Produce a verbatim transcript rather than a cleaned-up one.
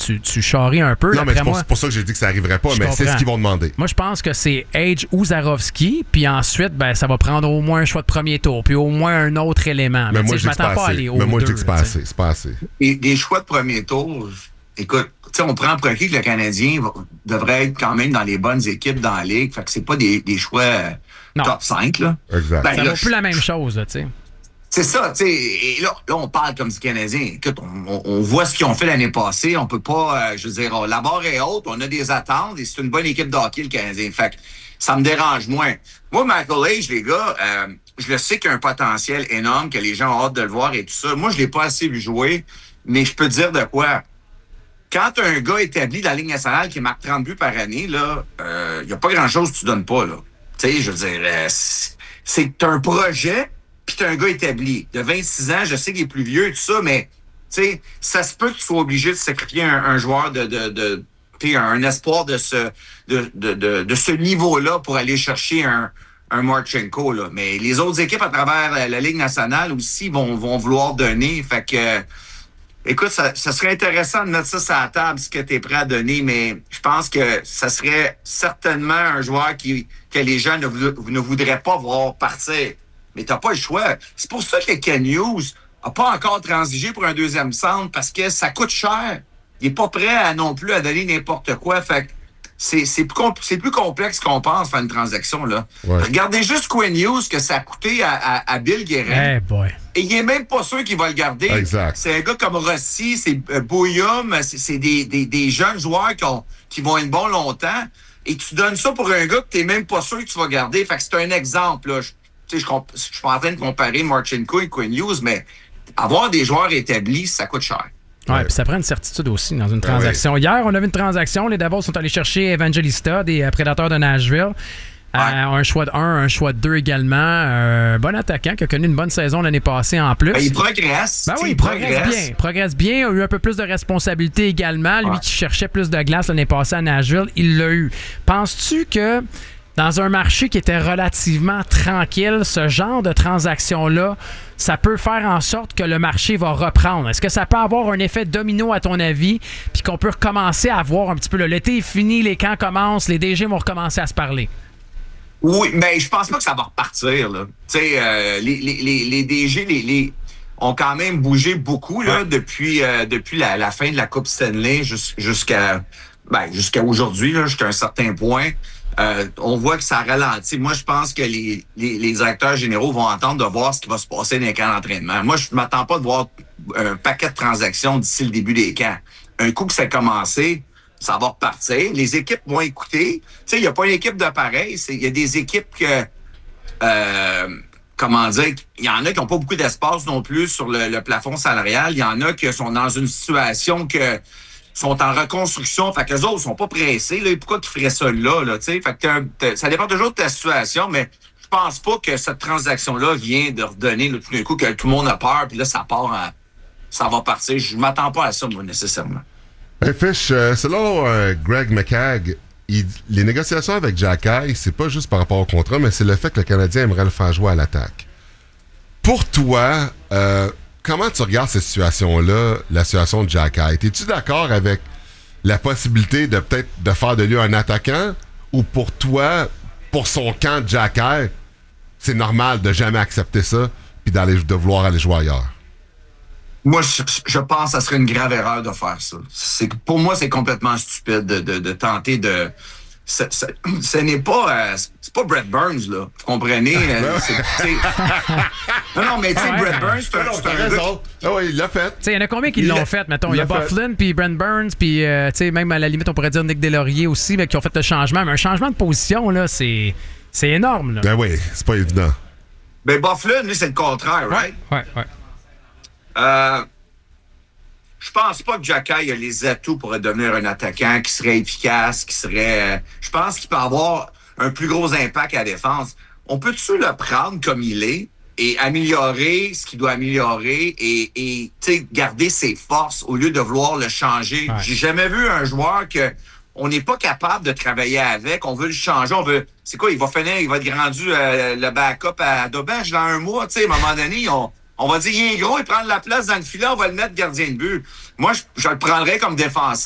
tu, tu charries un peu. Non, mais c'est pour, moi, pour ça que j'ai dit que ça n'arriverait pas, mais comprends. c'est ce qu'ils vont demander. Moi, je pense que c'est Age ou Zarovski, puis ensuite, ben, ça va prendre au moins un choix de premier tour, puis au moins un autre élément. Mais, mais moi, je m'attends pas à aller au Mais moi, je dis deux, que c'est pas assez. C'est pas assez. Et des choix de premier tour, écoute, on prend pour acquis que le Canadien va, devrait être quand même dans les bonnes équipes dans la Ligue. Fait que c'est pas des, des choix euh, top cinq. Là. Exact. Ben, ça là, vaut plus la même chose, tu sais. C'est ça, tu sais. Et là, là, on parle comme du Canadien. Écoute, on, on, on voit ce qu'ils ont fait l'année passée. On peut pas, euh, je veux dire, la barre est haute, on a des attentes et c'est une bonne équipe de hockey, le Canadien. Fait que ça me dérange moins. Moi, Michael Age, les gars, euh, je le sais qu'il y a un potentiel énorme, que les gens ont hâte de le voir et tout ça. Moi, je l'ai pas assez vu jouer, mais je peux te dire de quoi. Quand tu as un gars établi dans la Ligue nationale qui marque trente buts par année, là, il euh, n'y a pas grand-chose que tu donnes pas, là. Tu sais, je veux dire, euh, c'est que tu as un projet, puis tu as un gars établi. De vingt-six ans, je sais qu'il est plus vieux et tout ça, mais tu sais, ça se peut que tu sois obligé de sacrifier un, un joueur de, de, de tu sais, un espoir de ce, de, de, de, de ce niveau-là pour aller chercher un, un Marchenko, là. Mais les autres équipes à travers la, la Ligue nationale aussi vont, vont vouloir donner. Fait que, écoute, ça, ça serait intéressant de mettre ça sur la table, ce que tu es prêt à donner, mais je pense que ça serait certainement un joueur qui, que les gens ne, ne voudraient pas voir partir. Mais t'as pas le choix. C'est pour ça que Ken Hughes n'a pas encore transigé pour un deuxième centre, parce que ça coûte cher. Il est pas prêt à non plus à donner n'importe quoi. Fait que c'est, c'est, plus, compl- c'est plus complexe qu'on pense faire une transaction, là. Ouais. Regardez juste Quinn Hughes, que ça a coûté à, à, à Bill Guérin. Hey boy. Et il est même pas sûr qu'il va le garder. Exact. C'est un gars comme Rossi, c'est euh, Bouillum, c'est, c'est des, des, des jeunes joueurs qui, ont, qui vont être bons longtemps. Et tu donnes ça pour un gars que t'es même pas sûr que tu vas garder. Fait que c'est un exemple, là. Je, tu sais, je, comp- je suis pas en train de comparer Marchenko et Quinn Hughes, mais avoir des joueurs établis, ça coûte cher. Oui, Ouais. puis ça prend une certitude aussi dans une transaction. Ouais. Hier, on a vu une transaction. Les Devils sont allés chercher Evangelista, des euh, Prédateurs de Nashville. Ouais. Euh, un choix de un, un choix de deux également. Un bon attaquant qui a connu une bonne saison l'année passée en plus. Ben, il progresse. Ben oui, il progresse. progresse bien. progresse bien. A eu un peu plus de responsabilité également. Lui ouais. qui cherchait plus de glace l'année passée à Nashville, il l'a eu. Penses-tu que dans un marché qui était relativement tranquille, ce genre de transaction-là, ça peut faire en sorte que le marché va reprendre? Est-ce que ça peut avoir un effet domino, à ton avis, puis qu'on peut recommencer à voir un petit peu, là, l'été est fini, les camps commencent, les D G vont recommencer à se parler? Oui, mais je pense pas que ça va repartir, là. Tu sais, euh, les, les, les, les D G, les, les, ont quand même bougé beaucoup, là, ouais. depuis, euh, depuis la, la fin de la Coupe Stanley jus- jusqu'à, ben, jusqu'à aujourd'hui, là, jusqu'à un certain point. Euh, on voit que ça ralentit. Moi, je pense que les, les, les directeurs généraux vont attendre de voir ce qui va se passer dans les camps d'entraînement. Moi, je m'attends pas de voir un paquet de transactions d'ici le début des camps. Un coup que ça a commencé, ça va repartir. Les équipes vont écouter. Tu sais, il n'y a pas une équipe de pareil. Il y a des équipes que... Euh, comment dire? Il y en a qui n'ont pas beaucoup d'espace non plus sur le, le plafond salarial. Il y en a qui sont dans une situation que... sont en reconstruction, fait que les autres sont pas pressés, là, pourquoi tu ferais ça là, là, tu sais, fait que ça dépend toujours de ta situation, mais je pense pas que cette transaction-là vient de redonner, là, tout d'un coup, que tout le monde a peur, puis là, ça part, en, ça va partir. Je m'attends pas à ça, moi, nécessairement. Hey, Fish, euh, selon euh, Greg McCagg, il, les négociations avec Jacky, c'est pas juste par rapport au contrat, mais c'est le fait que le Canadien aimerait le faire jouer à l'attaque. Pour toi, euh, comment tu regardes cette situation-là, la situation de Jacky? Es-tu d'accord avec la possibilité de peut-être de faire de lui un attaquant, ou pour toi, pour son camp de Jacky, c'est normal de jamais accepter ça puis d'aller de vouloir aller jouer ailleurs? Moi, je, je pense que ça serait une grave erreur de faire ça. C'est, pour moi, c'est complètement stupide de, de, de tenter de... Ce, ce, ce n'est pas... Euh, c'est pas Brett Burns, là. Vous comprenez? Euh, c'est, c'est... Non, non, mais tu sais, Brett Burns, c'est un, non, c'est un raison. Qui... Ah oui, il l'a fait. Il y en a combien qui il l'ont l'a... fait, mettons? Il y a Byfuglien, puis Brent Burns, puis euh, même à la limite, on pourrait dire Nick Deslauriers aussi, mais qui ont fait le changement. Mais un changement de position, là, c'est, c'est énorme, là. Ben oui, c'est pas évident. Ben, Byfuglien, lui, c'est le contraire, right? Ouais, ouais. Euh... Je pense pas que Jacky a les atouts pour devenir un attaquant qui serait efficace, qui serait... Je pense qu'il peut avoir un plus gros impact à la défense. On peut-tu le prendre comme il est et améliorer ce qu'il doit améliorer et, et garder ses forces au lieu de vouloir le changer? Ouais. J'ai jamais vu un joueur que on n'est pas capable de travailler avec. On veut le changer. On veut... C'est quoi? Il va finir, il va être rendu euh, le backup à Dobbage dans un mois. Tu sais, à un moment donné, on... On va dire, il est gros, il prend de la place dans le filet, on va le mettre gardien de but. Moi, je, je le prendrais comme défenseur.